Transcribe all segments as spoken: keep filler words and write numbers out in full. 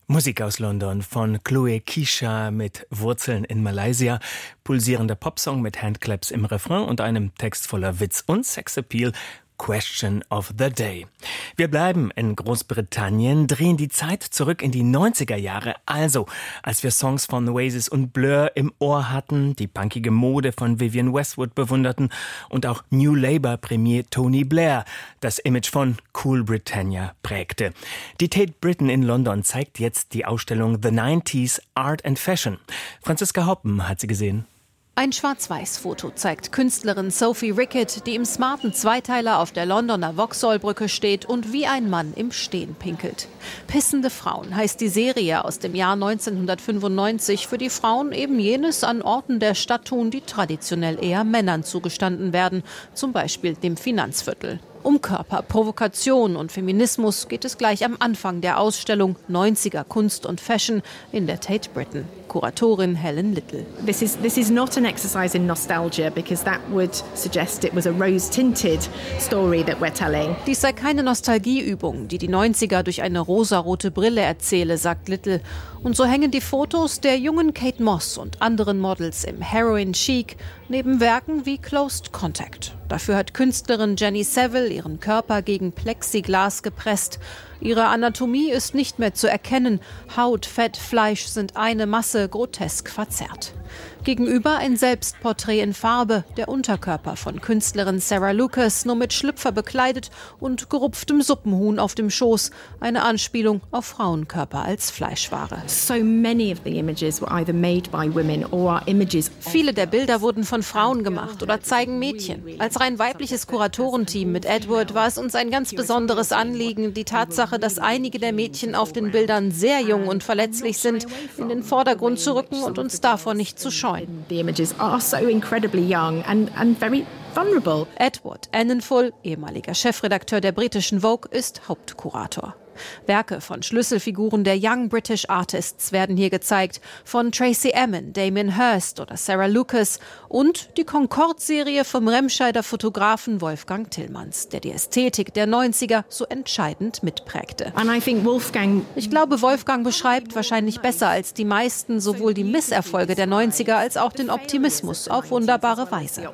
Musik aus London von Chloe Kisha mit Wurzeln in Malaysia, pulsierender Popsong mit Handclaps im Refrain und einem Text voller Witz und Sexappeal. Question of the Day. Wir bleiben in Großbritannien, drehen die Zeit zurück in die neunziger Jahre, also als wir Songs von Oasis und Blur im Ohr hatten, die punkige Mode von Vivienne Westwood bewunderten und auch New Labour-Premier Tony Blair das Image von Cool Britannia prägte. Die Tate Britain in London zeigt jetzt die Ausstellung The neunziger Art and Fashion. Franziska Hoppen hat sie gesehen. Ein Schwarz-Weiß-Foto zeigt Künstlerin Sophie Rickett, die im smarten Zweiteiler auf der Londoner Vauxhall-Brücke steht und wie ein Mann im Stehen pinkelt. Pissende Frauen heißt die Serie aus dem Jahr neunzehnhundertfünfundneunzig, für die Frauen eben jenes an Orten der Stadt tun, die traditionell eher Männern zugestanden werden, zum Beispiel dem Finanzviertel. Um Körper, Provokation und Feminismus geht es gleich am Anfang der Ausstellung neunziger Kunst und Fashion in der Tate Britain. Kuratorin Helen Little. This is this is not an exercise in nostalgia because that would suggest it was a rose-tinted story that we're telling. Dies sei keine Nostalgieübung, die die neunziger durch eine rosarote Brille erzähle, sagt Little. Und so hängen die Fotos der jungen Kate Moss und anderen Models im Heroin Chic neben Werken wie Closed Contact. Dafür hat Künstlerin Jenny Saville ihren Körper gegen Plexiglas gepresst. Ihre Anatomie ist nicht mehr zu erkennen. Haut, Fett, Fleisch sind eine Masse, grotesk verzerrt. Gegenüber ein Selbstporträt in Farbe, der Unterkörper von Künstlerin Sarah Lucas, nur mit Schlüpfer bekleidet und gerupftem Suppenhuhn auf dem Schoß. Eine Anspielung auf Frauenkörper als Fleischware. So many of the images were either made by women or are images. Viele der Bilder wurden von Frauen gemacht oder zeigen Mädchen. Als rein weibliches Kuratorenteam mit Edward war es uns ein ganz besonderes Anliegen, die Tatsache, dass einige der Mädchen auf den Bildern sehr jung und verletzlich sind, in den Vordergrund zu rücken und uns davor nicht zu scheuen. The images are so incredibly young and, and very vulnerable. Edward Enninful, ehemaliger Chefredakteur der britischen Vogue, ist Hauptkurator. Werke von Schlüsselfiguren der Young British Artists werden hier gezeigt, von Tracey Emin, Damien Hirst oder Sarah Lucas und die Concorde-Serie vom Remscheider Fotografen Wolfgang Tillmans, der die Ästhetik der neunziger so entscheidend mitprägte. And I think Wolfgang Ich glaube, Wolfgang beschreibt wahrscheinlich besser als die meisten sowohl die Misserfolge der neunziger als auch den Optimismus auf wunderbare Weise.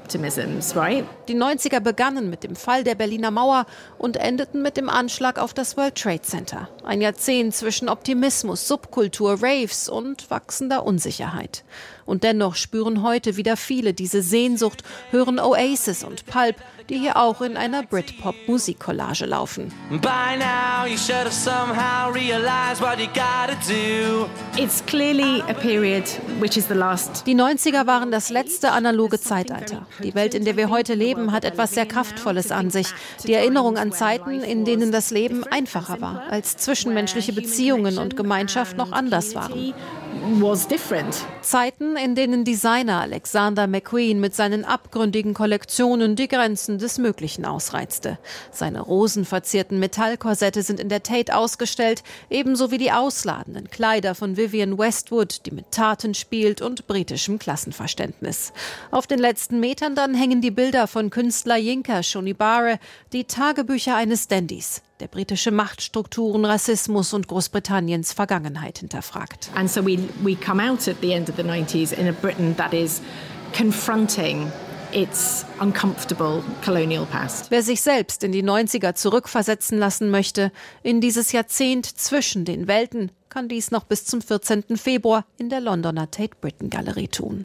Die neunziger begannen mit dem Fall der Berliner Mauer und endeten mit dem Anschlag auf das World Trade Center. Ein Jahrzehnt zwischen Optimismus, Subkultur, Raves und wachsender Unsicherheit. Und dennoch spüren heute wieder viele diese Sehnsucht, hören Oasis und Pulp, die hier auch in einer Britpop-Musikcollage laufen. By now you should have somehow realized what you gotta do. It's clearly a period which is the last. Die neunziger waren das letzte analoge Zeitalter. Die Welt, in der wir heute leben, hat etwas sehr Kraftvolles an sich. Die Erinnerung an Zeiten, in denen das Leben einfacher war, als zwischenmenschliche Beziehungen und Gemeinschaft noch anders waren. Was different. Zeiten, in denen Designer Alexander McQueen mit seinen abgründigen Kollektionen die Grenzen des Möglichen ausreizte. Seine rosenverzierten Metallkorsette sind in der Tate ausgestellt, ebenso wie die ausladenden Kleider von Vivienne Westwood, die mit Taten spielt und britischem Klassenverständnis. Auf den letzten Metern dann hängen die Bilder von Künstler Yinka Shonibare, die Tagebücher eines Dandys, der britische Machtstrukturen, Rassismus und Großbritanniens Vergangenheit hinterfragt. And so we we come out at the end of the nineties in a Britain that is confronting its uncomfortable colonial past. Wer sich selbst in die neunziger zurückversetzen lassen möchte, in dieses Jahrzehnt zwischen den Welten, kann dies noch bis zum vierzehnten Februar in der Londoner Tate Britain Galerie tun.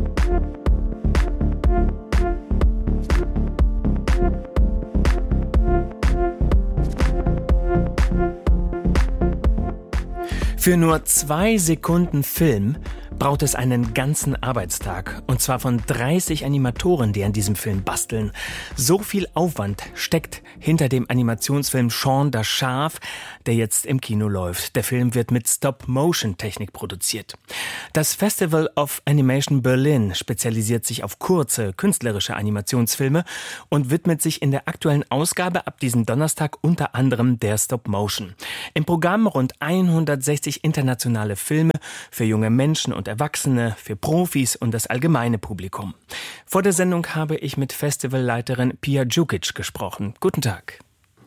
Für nur zwei Sekunden Film braucht es einen ganzen Arbeitstag. Und zwar von dreißig Animatoren, die an diesem Film basteln. So viel Aufwand steckt hinter dem Animationsfilm Shaun das Schaf, der jetzt im Kino läuft. Der Film wird mit Stop-Motion-Technik produziert. Das Festival of Animation Berlin spezialisiert sich auf kurze, künstlerische Animationsfilme und widmet sich in der aktuellen Ausgabe ab diesem Donnerstag unter anderem der Stop-Motion. Im Programm rund hundertsechzig internationale Filme für junge Menschen und Erwachsene, für Profis und das allgemeine Publikum. Vor der Sendung habe ich mit Festivalleiterin Pia Djukic gesprochen. Guten Tag.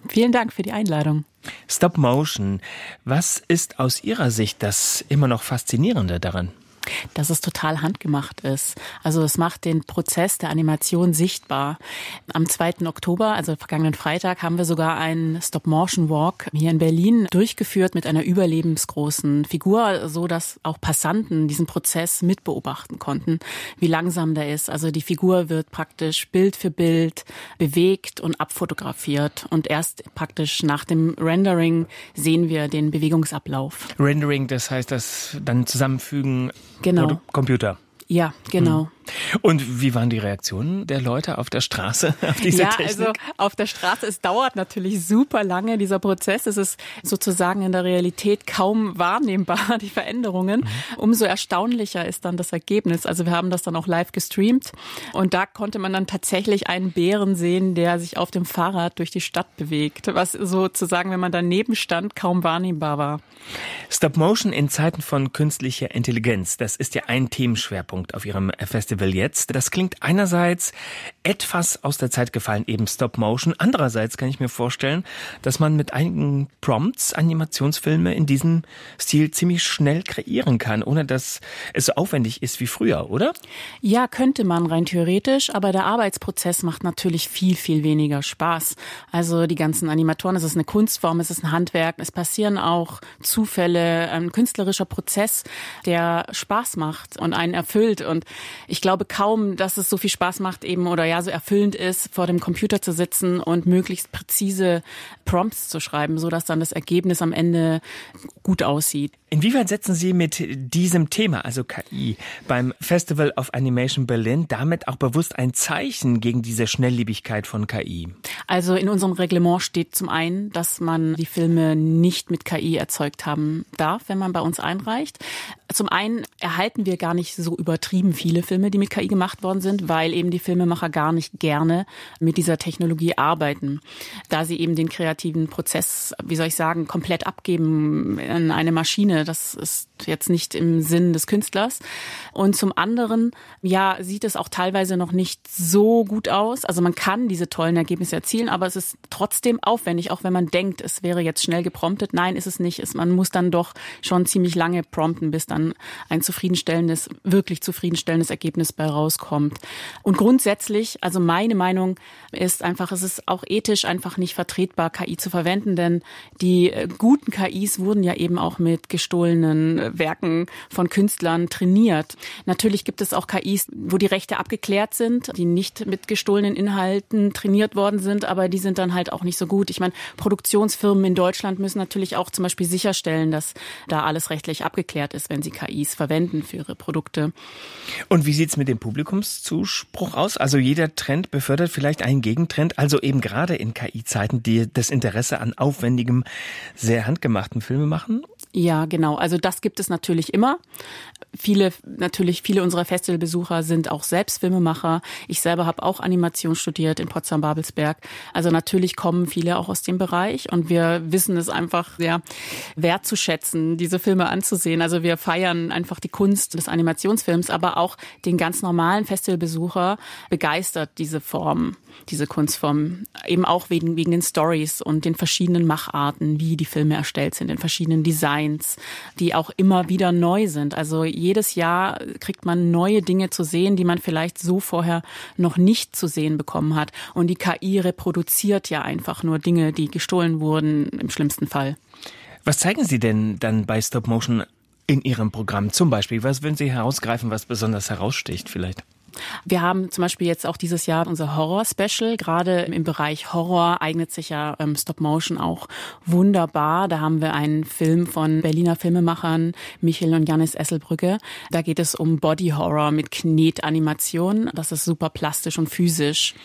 Vielen Dank für die Einladung. Stop Motion. Was ist aus Ihrer Sicht das immer noch Faszinierende daran? Dass es total handgemacht ist. Also es macht den Prozess der Animation sichtbar. Am zweiten Oktober, also vergangenen Freitag, haben wir sogar einen Stop-Motion-Walk hier in Berlin durchgeführt mit einer überlebensgroßen Figur, so dass auch Passanten diesen Prozess mitbeobachten konnten, wie langsam der ist. Also die Figur wird praktisch Bild für Bild bewegt und abfotografiert. Und erst praktisch nach dem Rendering sehen wir den Bewegungsablauf. Rendering, das heißt das dann Zusammenfügen. Genau. Computer. Ja, genau. Hm. Und wie waren die Reaktionen der Leute auf der Straße auf diese ja, Technik? Also auf der Straße, es dauert natürlich super lange, dieser Prozess. Es ist sozusagen in der Realität kaum wahrnehmbar, die Veränderungen. Mhm. Umso erstaunlicher ist dann das Ergebnis. Also wir haben das dann auch live gestreamt und da konnte man dann tatsächlich einen Bären sehen, der sich auf dem Fahrrad durch die Stadt bewegt, was sozusagen, wenn man daneben stand, kaum wahrnehmbar war. Stop Motion in Zeiten von künstlicher Intelligenz, das ist ja ein Themenschwerpunkt auf Ihrem Festival jetzt. Das klingt einerseits etwas aus der Zeit gefallen, eben Stop Motion. Andererseits kann ich mir vorstellen, dass man mit einigen Prompts Animationsfilme in diesem Stil ziemlich schnell kreieren kann, ohne dass es so aufwendig ist wie früher, oder? Ja, könnte man rein theoretisch, aber der Arbeitsprozess macht natürlich viel, viel weniger Spaß. Also die ganzen Animatoren, es ist eine Kunstform, es ist ein Handwerk, es passieren auch Zufälle, ein künstlerischer Prozess, der Spaß macht und einen erfüllt. Und ich glaube kaum, dass es so viel Spaß macht eben oder ja so erfüllend ist, vor dem Computer zu sitzen und möglichst präzise Prompts zu schreiben, sodass dann das Ergebnis am Ende gut aussieht. Inwieweit setzen Sie mit diesem Thema, also K I, beim Festival of Animation Berlin damit auch bewusst ein Zeichen gegen diese Schnelllebigkeit von K I? Also in unserem Reglement steht zum einen, dass man die Filme nicht mit K I erzeugt haben darf, wenn man bei uns einreicht. Zum einen erhalten wir gar nicht so übertrieben viele Filme, die mit K I gemacht worden sind, weil eben die Filmemacher gar nicht gerne mit dieser Technologie arbeiten, da sie eben den kreativen Prozess, wie soll ich sagen, komplett abgeben an eine Maschine. Das ist jetzt nicht im Sinn des Künstlers. Und zum anderen, ja, sieht es auch teilweise noch nicht so gut aus. Also man kann diese tollen Ergebnisse erzielen, aber es ist trotzdem aufwendig, auch wenn man denkt, es wäre jetzt schnell gepromptet. Nein, ist es nicht. Man muss dann doch schon ziemlich lange prompten, bis dann ein zufriedenstellendes, wirklich zufriedenstellendes Ergebnis bei rauskommt. Und grundsätzlich, also meine Meinung ist einfach, es ist auch ethisch einfach nicht vertretbar, K I zu verwenden, denn die guten K Is wurden ja eben auch mit gestohlenen Werken von Künstlern trainiert. Natürlich gibt es auch K Is, wo die Rechte abgeklärt sind, die nicht mit gestohlenen Inhalten trainiert worden sind, aber die sind dann halt auch nicht so gut. Ich meine, Produktionsfirmen in Deutschland müssen natürlich auch zum Beispiel sicherstellen, dass da alles rechtlich abgeklärt ist, wenn sie K Is verwenden für ihre Produkte. Und wie sieht's mit dem Publikumszuspruch aus? Also jeder Trend befördert vielleicht einen Gegentrend, also eben gerade in K I-Zeiten, die das Interesse an aufwendigem, sehr handgemachten Filme machen? Ja, genau. Also das gibt es natürlich immer. Viele, natürlich viele unserer Festivalbesucher sind auch selbst Filmemacher. Ich selber habe auch Animation studiert in Potsdam-Babelsberg. Also natürlich kommen viele auch aus dem Bereich und wir wissen es einfach sehr wertzuschätzen, diese Filme anzusehen. Also wir feiern einfach die Kunst des Animationsfilms, aber auch den ganz normalen Festivalbesucher begeistert diese Form, diese Kunstform. Eben auch wegen, wegen den Stories und den verschiedenen Macharten, wie die Filme erstellt sind, den verschiedenen Designs, die auch immer wieder neu sind. Also jedes Jahr kriegt man neue Dinge zu sehen, die man vielleicht so vorher noch nicht zu sehen bekommen hat. Und die K I reproduziert ja einfach nur Dinge, die gestohlen wurden, im schlimmsten Fall. Was zeigen Sie denn dann bei Stop Motion in Ihrem Programm zum Beispiel? Was würden Sie herausgreifen, was besonders heraussticht vielleicht? Wir haben zum Beispiel jetzt auch dieses Jahr unser Horror-Special. Gerade im Bereich Horror eignet sich ja ähm, Stop-Motion auch wunderbar. Da haben wir einen Film von Berliner Filmemachern Michel und Jannis Esselbrücke. Da geht es um Body-Horror mit Knetanimation. Das ist super plastisch und physisch.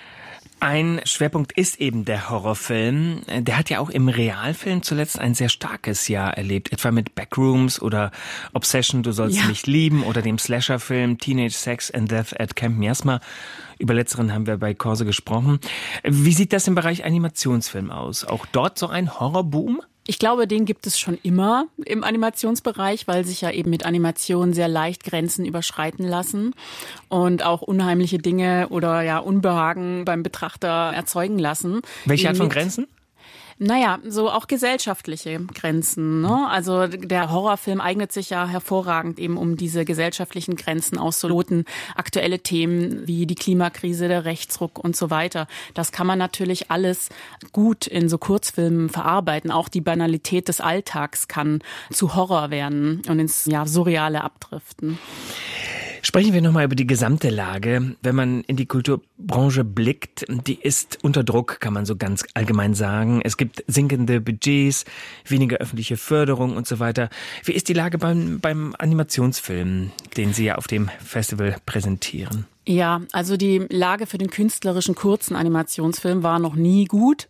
Ein Schwerpunkt ist eben der Horrorfilm. Der hat ja auch im Realfilm zuletzt ein sehr starkes Jahr erlebt, etwa mit Backrooms oder Obsession, du sollst ja. mich lieben oder dem Slasher-Film Teenage Sex and Death at Camp Miasma. Über letzteren haben wir bei Corse gesprochen. Wie sieht das im Bereich Animationsfilm aus? Auch dort so ein Horrorboom? Ich glaube, den gibt es schon immer im Animationsbereich, weil sich ja eben mit Animation sehr leicht Grenzen überschreiten lassen und auch unheimliche Dinge oder ja Unbehagen beim Betrachter erzeugen lassen. Welche Art von mit Grenzen? Naja, so auch gesellschaftliche Grenzen, ne? Also der Horrorfilm eignet sich ja hervorragend eben, um diese gesellschaftlichen Grenzen auszuloten. Aktuelle Themen wie die Klimakrise, der Rechtsruck und so weiter. Das kann man natürlich alles gut in so Kurzfilmen verarbeiten. Auch die Banalität des Alltags kann zu Horror werden und ins ja, Surreale abdriften. Sprechen wir nochmal über die gesamte Lage. Wenn man in die Kulturbranche blickt, die ist unter Druck, kann man so ganz allgemein sagen. Es gibt sinkende Budgets, weniger öffentliche Förderung und so weiter. Wie ist die Lage beim, beim Animationsfilm, den Sie ja auf dem Festival präsentieren? Ja, also die Lage für den künstlerischen kurzen Animationsfilm war noch nie gut.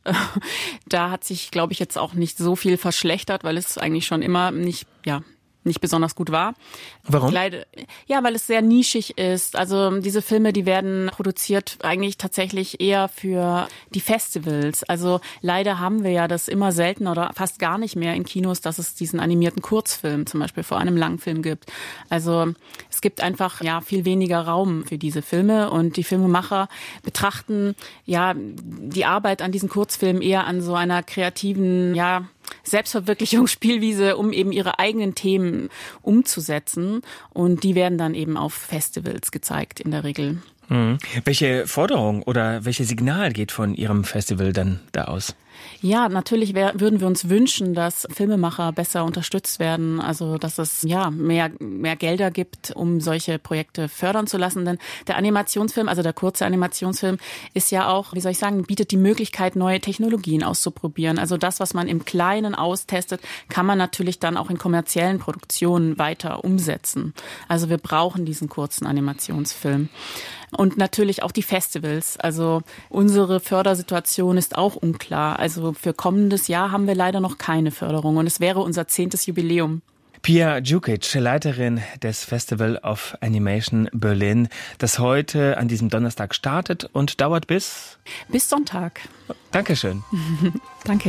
Da hat sich, glaube ich, jetzt auch nicht so viel verschlechtert, weil es eigentlich schon immer nicht, ja, nicht besonders gut war. Warum? Leider, ja, weil es sehr nischig ist. Also diese Filme, die werden produziert eigentlich tatsächlich eher für die Festivals. Also leider haben wir ja das immer seltener oder fast gar nicht mehr in Kinos, dass es diesen animierten Kurzfilm zum Beispiel vor einem Langfilm gibt. Also es gibt einfach ja viel weniger Raum für diese Filme und die Filmemacher betrachten ja die Arbeit an diesen Kurzfilmen eher an so einer kreativen, ja, Selbstverwirklichungsspielwiese, um eben ihre eigenen Themen umzusetzen. Und die werden dann eben auf Festivals gezeigt in der Regel. Mhm. Welche Forderung oder welches Signal geht von Ihrem Festival dann da aus? Ja, natürlich wär, würden wir uns wünschen, dass Filmemacher besser unterstützt werden, also dass es ja mehr mehr Gelder gibt, um solche Projekte fördern zu lassen. Denn der Animationsfilm, also der kurze Animationsfilm, ist ja auch, wie soll ich sagen, bietet die Möglichkeit, neue Technologien auszuprobieren. Also das, was man im Kleinen austestet, kann man natürlich dann auch in kommerziellen Produktionen weiter umsetzen. Also wir brauchen diesen kurzen Animationsfilm. Und natürlich auch die Festivals. Also unsere Fördersituation ist auch unklar. Also für kommendes Jahr haben wir leider noch keine Förderung und es wäre unser zehntes Jubiläum. Pia Djukic, Leiterin des Festival of Animation Berlin, das heute an diesem Donnerstag startet und dauert bis? Bis Sonntag. Dankeschön. Danke.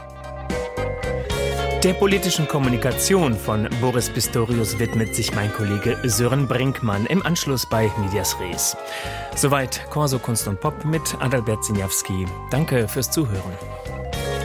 Der politischen Kommunikation von Boris Pistorius widmet sich mein Kollege Sören Brinkmann im Anschluss bei Medias Res. Soweit Corso Kunst und Pop mit Adalbert Siniawski. Danke fürs Zuhören.